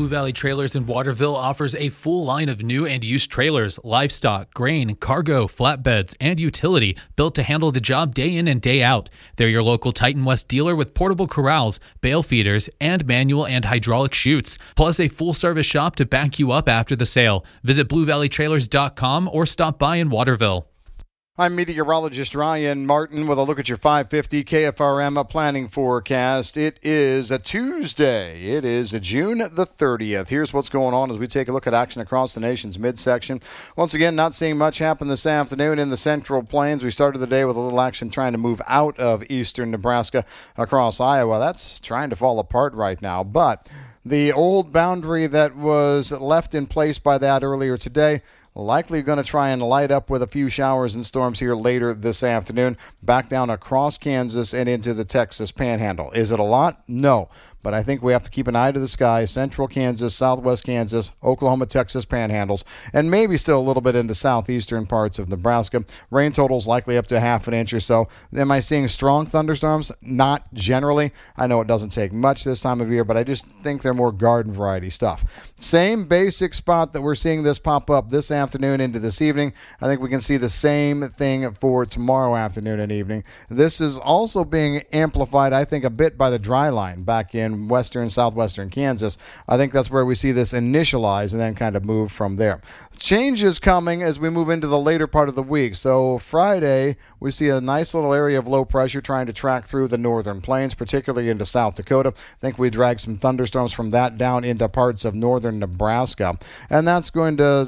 Valley Trailers in Waterville offers a full line of new and used trailers, livestock, grain, cargo, flatbeds, and utility built to handle the job day in and day out. They're your local Titan West dealer with portable corrals, bale feeders, and manual and hydraulic chutes, plus a full-service shop to back you up after the sale. Visit BlueValleyTrailers.com or stop by in Waterville. I'm meteorologist Ryan Martin with a look at your 550 KFRM planning forecast. It is a Tuesday. It is June the 30th. Here's what's going on as we take a look at action across the nation's midsection. Once again, not seeing much happen this afternoon in the Central Plains. We started the day with a little action trying to move out of eastern Nebraska across Iowa. That's trying to fall apart right now, but the old boundary that was left in place by that earlier today likely going to try and light up with a few showers and storms here later this afternoon, back down across Kansas and into the Texas Panhandle. Is it a lot? No. But I think we have to keep an eye to the sky, central Kansas, southwest Kansas, Oklahoma, Texas panhandles, and maybe still a little bit into southeastern parts of Nebraska. Rain totals likely up to half an inch or so. Am I seeing strong thunderstorms? Not generally. I know it doesn't take much this time of year, but I just think they're more garden variety stuff. Same basic spot that we're seeing this pop up this afternoon into this evening. I think we can see the same thing for tomorrow afternoon and evening. This is also being amplified, I think, a bit by the dry line back in western, southwestern Kansas. I think that's where we see this initialize and then kind of move from there. Change is coming as we move into the later part of the week. So Friday, we see a nice little area of low pressure trying to track through the northern plains, particularly into South Dakota. I think we drag some thunderstorms from that down into parts of northern Nebraska. And that's going to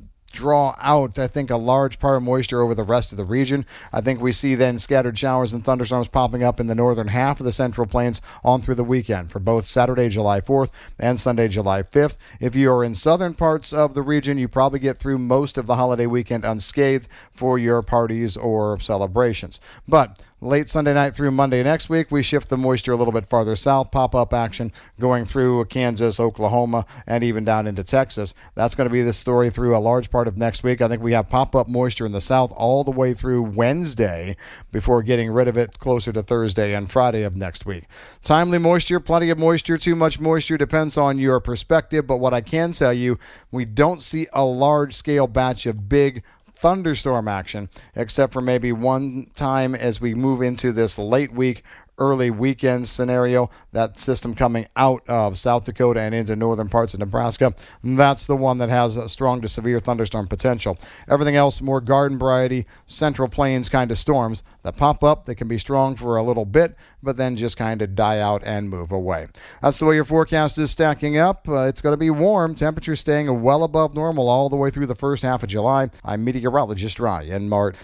draw out, I think, a large part of moisture over the rest of the region. I think we see then scattered showers and thunderstorms popping up in the northern half of the Central Plains on through the weekend for both Saturday, July 4th and Sunday, July 5th. If you are in southern parts of the region, you probably get through most of the holiday weekend unscathed for your parties or celebrations. But late Sunday night through Monday next week, we shift the moisture a little bit farther south, pop-up action going through Kansas, Oklahoma, and even down into Texas. That's going to be the story through a large part of next week. I think we have pop-up moisture in the south all the way through Wednesday before getting rid of it closer to Thursday and Friday of next week. Timely moisture, plenty of moisture, too much moisture, depends on your perspective, but what I can tell you, we don't see a large-scale batch of big thunderstorm action, except for maybe one time as we move into this late week, early weekend scenario, that system coming out of South Dakota and into northern parts of Nebraska. That's the one that has a strong to severe thunderstorm potential. Everything else, more garden variety, Central Plains kind of storms that pop up. They can be strong for a little bit, but then just kind of die out and move away. That's the way your forecast is stacking up. It's going to be warm. Temperatures staying well above normal all the way through the first half of July. I'm meteorologist Ryan Mart.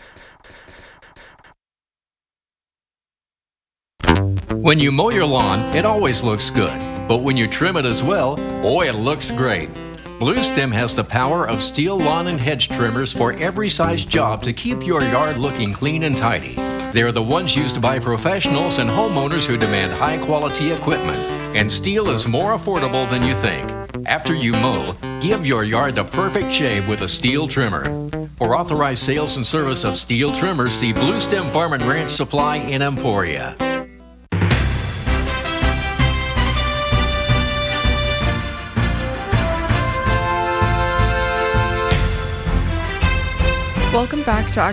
When you mow your lawn, it always looks good. But when you trim it as well, boy, it looks great. Blue Stem has the power of steel lawn and hedge trimmers for every size job to keep your yard looking clean and tidy. They're the ones used by professionals and homeowners who demand high-quality equipment. And steel is more affordable than you think. After you mow, give your yard the perfect shave with a steel trimmer. For authorized sales and service of steel trimmers, see Blue Stem Farm and Ranch Supply in Emporia. Welcome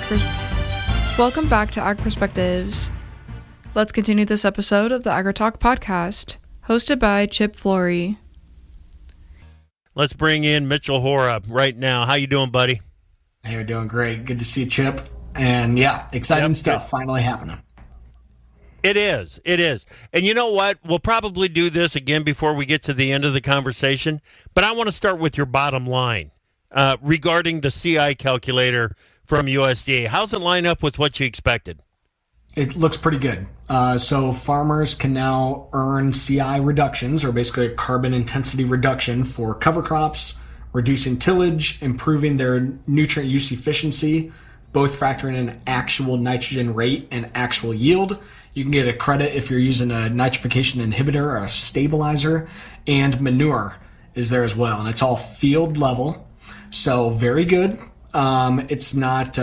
back to Ag Perspectives. Let's continue this episode of the AgriTalk podcast, hosted by Chip Flory. Let's bring in Mitchell Hora right now. How you doing, buddy? Hey, you're doing great. Good to see you, Chip. And yeah, exciting stuff finally happening. It is. And you know what? We'll probably do this again before we get to the end of the conversation, but I want to start with your bottom line regarding the CI calculator from USDA. How's it line up with what you expected? It looks pretty good. So farmers can now earn CI reductions, or basically a carbon intensity reduction for cover crops, reducing tillage, improving their nutrient use efficiency, both factoring in actual nitrogen rate and actual yield. You can get a credit if you're using a nitrification inhibitor or a stabilizer, and manure is there as well. And it's all field level. So very good. It's not,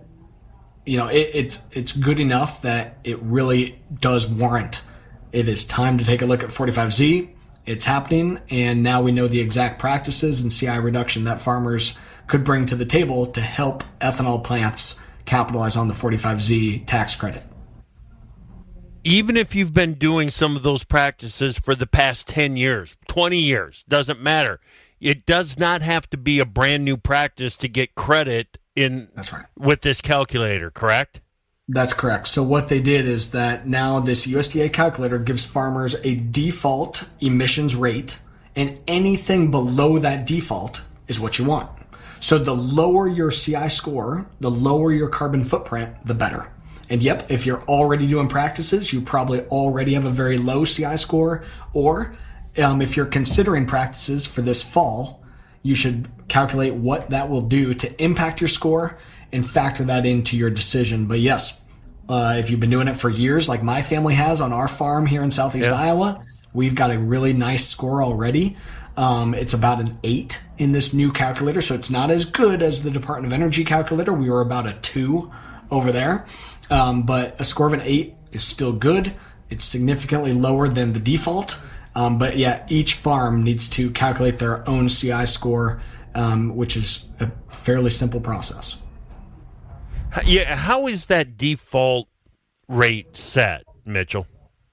it's good enough that it really does warrant. It is time to take a look at 45Z It's happening, and now we know the exact practices and CI reduction that farmers could bring to the table to help ethanol plants capitalize on the 45Z tax credit. Even if you've been doing some of those practices for the past 10 years, 20 years, doesn't matter. It does not have to be a brand new practice to get credit in. That's right. With this calculator, correct? That's correct. So what they did is that now this USDA calculator gives farmers a default emissions rate, and anything below that default is what you want. So the lower your CI score, the lower your carbon footprint, the better. And yep, if you're already doing practices, you probably already have a very low CI score, or if you're considering practices for this fall, you should calculate what that will do to impact your score and factor that into your decision. But yes, if you've been doing it for years, like my family has on our farm here in Southeast Iowa, we've got a really nice score already. It's about an 8 in this new calculator, so it's not as good as the Department of Energy calculator. We were about a 2 over there, but a score of an 8 is still good. It's significantly lower than the default, but yeah, each farm needs to calculate their own CI score, which is a fairly simple process. Yeah, how is that default rate set, Mitchell?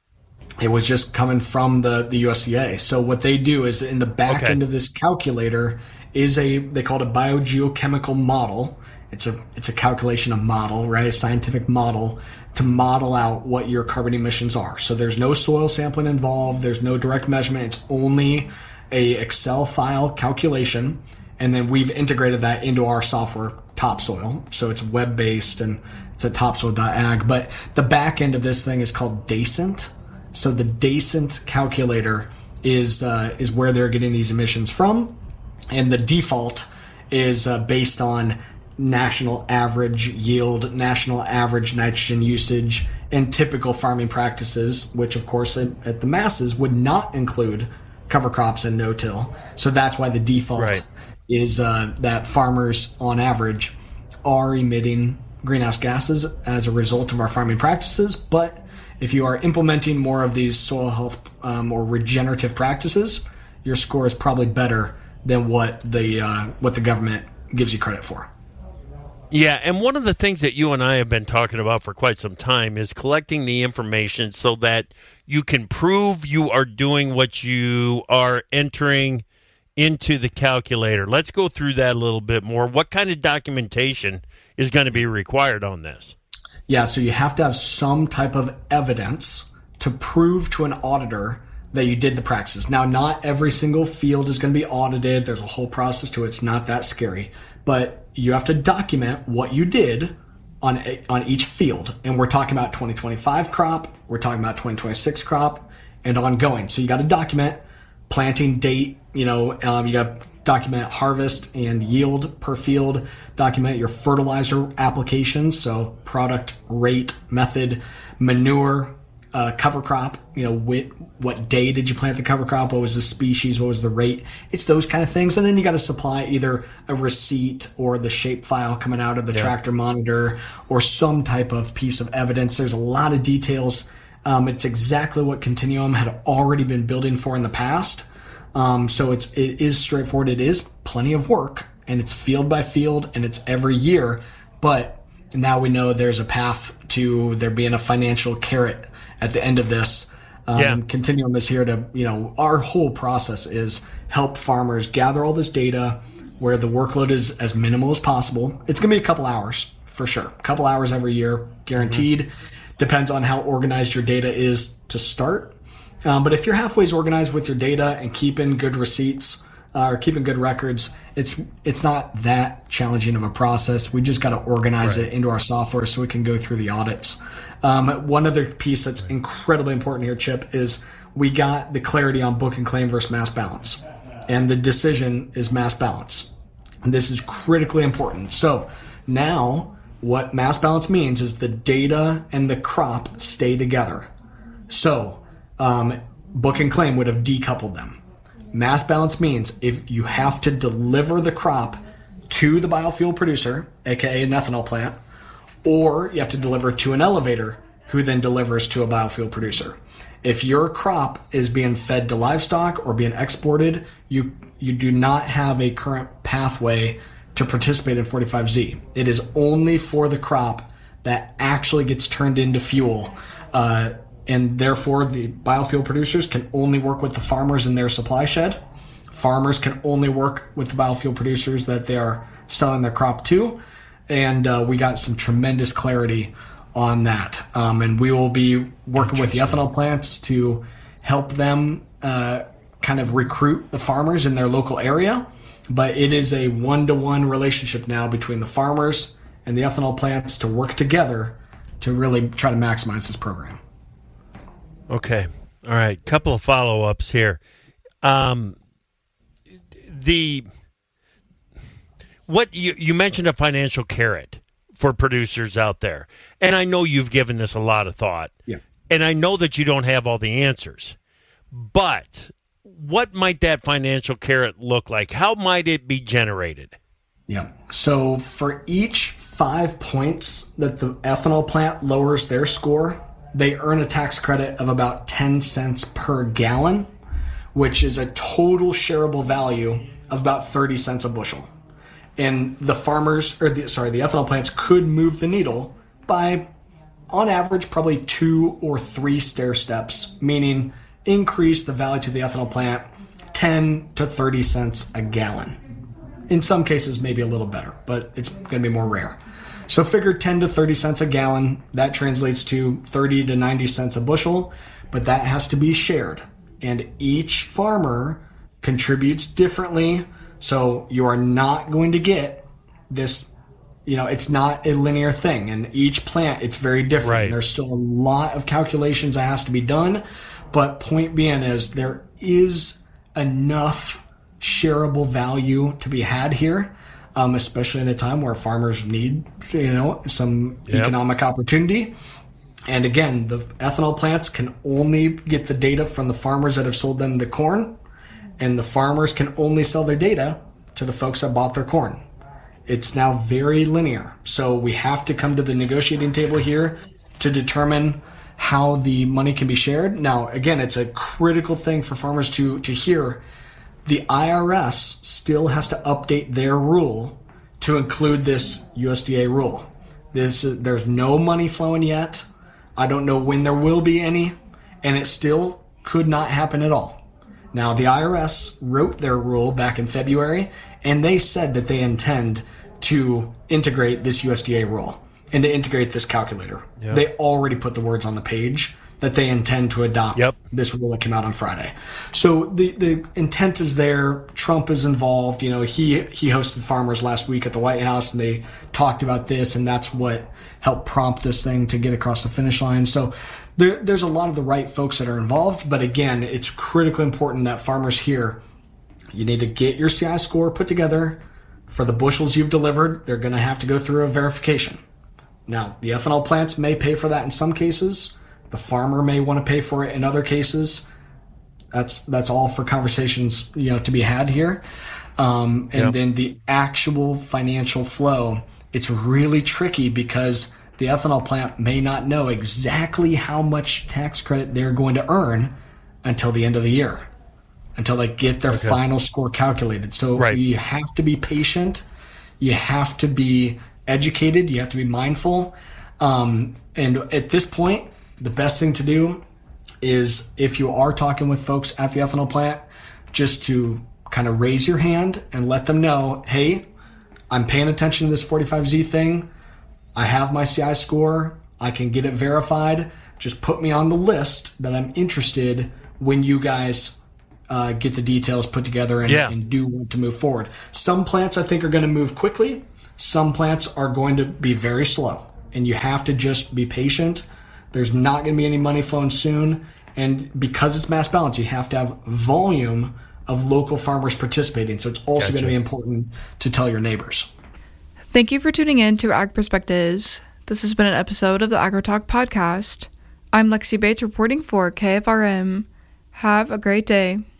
It was just coming from the USDA. So what they do is in the back end of this calculator is they call it a biogeochemical model. It's a calculation, a model, right? A scientific model to model out what your carbon emissions are. So there's no soil sampling involved. There's no direct measurement. It's only a Excel file calculation. And then we've integrated that into our software, Topsoil. So it's web-based and it's at topsoil.ag. But the back end of this thing is called DACENT. So the DACENT calculator is where they're getting these emissions from. And the default is based on national average yield, national average nitrogen usage, and typical farming practices, which of course at the masses would not include cover crops and no-till. So that's why the default is that farmers on average are emitting greenhouse gases as a result of our farming practices. But if you are implementing more of these soil health or regenerative practices, your score is probably better than what the government gives you credit for. Yeah, and one of the things that you and I have been talking about for quite some time is collecting the information so that you can prove you are doing what you are entering into the calculator. Let's go through that a little bit more. What kind of documentation is going to be required on this? Yeah, so you have to have some type of evidence to prove to an auditor that you did the practices. Now, not every single field is going to be audited. There's a whole process to it. It's not that scary. But you have to document what you did on each field. And we're talking about 2025 crop. We're talking about 2026 crop and ongoing. So you got to document planting date. You got to document harvest and yield per field. Document your fertilizer applications. So product, rate, method, manure, cover crop, what day did you plant the cover crop? What was the species? What was the rate? It's those kind of things. And then you got to supply either a receipt or the shape file coming out of the tractor monitor or some type of piece of evidence. There's a lot of details. It's exactly what Continuum had already been building for in the past. So it is straightforward. It is plenty of work, and it's field by field, and it's every year. But now we know there's a path to there being a financial carrot at the end of this. Continuum is here to, our whole process is help farmers gather all this data where the workload is as minimal as possible. It's going to be a couple hours for sure. A couple hours every year, guaranteed. Mm-hmm. Depends on how organized your data is to start. But if you're halfway organized with your data and keeping good receipts or keeping good records, it's not that challenging of a process. We just got to organize it into our software so we can go through the audits. One other piece that's incredibly important here, Chip, is we got the clarity on book and claim versus mass balance. And the decision is mass balance. And this is critically important. So now what mass balance means is the data and the crop stay together. So book and claim would have decoupled them. Mass balance means if you have to deliver the crop to the biofuel producer, aka an ethanol plant, or you have to deliver to an elevator who then delivers to a biofuel producer. If your crop is being fed to livestock or being exported, you do not have a current pathway to participate in 45Z. It is only for the crop that actually gets turned into fuel. And therefore, the biofuel producers can only work with the farmers in their supply shed. Farmers can only work with the biofuel producers that they are selling their crop to. And we got some tremendous clarity on that. And we will be working with the ethanol plants to help them kind of recruit the farmers in their local area. But it is a one-to-one relationship now between the farmers and the ethanol plants to work together to really try to maximize this program. Okay. All right. Couple of follow-ups here. What you mentioned a financial carrot for producers out there. And I know you've given this a lot of thought. Yeah. And I know that you don't have all the answers. But what might that financial carrot look like? How might it be generated? Yeah. So for each 5 points that the ethanol plant lowers their score, they earn a tax credit of about 10 cents per gallon, which is a total shareable value of about 30 cents a bushel. And the ethanol plants could move the needle by, on average, probably 2 or 3 stair steps, meaning increase the value to the ethanol plant 10 to 30 cents a gallon. In some cases, maybe a little better, but it's going to be more rare. So figure 10 to 30 cents a gallon. That translates to 30 to 90 cents a bushel, but that has to be shared. And each farmer contributes differently. So you are not going to get this, it's not a linear thing. And each plant, it's very different. Right. There's still a lot of calculations that has to be done. But point being is there is enough shareable value to be had here, especially in a time where farmers need, some economic opportunity. And again, the ethanol plants can only get the data from the farmers that have sold them the corn, and the farmers can only sell their data to the folks that bought their corn. It's now very linear. So we have to come to the negotiating table here to determine how the money can be shared. Now, again, it's a critical thing for farmers to hear. The IRS still has to update their rule to include this USDA rule. There's no money flowing yet. I don't know when there will be any, and it still could not happen at all. Now, the IRS wrote their rule back in February, and they said that they intend to integrate this USDA rule and to integrate this calculator. Yep. They already put the words on the page that they intend to adopt this rule that came out on Friday. So the intent is there. Trump is involved. He hosted farmers last week at the White House, and they talked about this, and that's what helped prompt this thing to get across the finish line. So there's a lot of the right folks that are involved. But again, it's critically important that farmers here, you need to get your CI score put together. For the bushels you've delivered, they're going to have to go through a verification. Now, the ethanol plants may pay for that in some cases. The farmer may want to pay for it in other cases. That's all for conversations, to be had here. Then the actual financial flow, it's really tricky because the ethanol plant may not know exactly how much tax credit they're going to earn until the end of the year, until they get their final score calculated. So you have to be patient. You have to be educated. You have to be mindful. And at this point, the best thing to do is, if you are talking with folks at the ethanol plant, just to kind of raise your hand and let them know, hey, I'm paying attention to this 45Z thing. I have my CI score. I can get it verified. Just put me on the list that I'm interested when you guys get the details put together and do want to move forward. Some plants, I think, are going to move quickly. Some plants are going to be very slow, and you have to just be patient. There's not going to be any money flowing soon. And because it's mass balance, you have to have volume of local farmers participating. So it's also going to be important to tell your neighbors. Thank you for tuning in to Ag Perspectives. This has been an episode of the AgriTalk podcast. I'm Lexi Bates reporting for KFRM. Have a great day.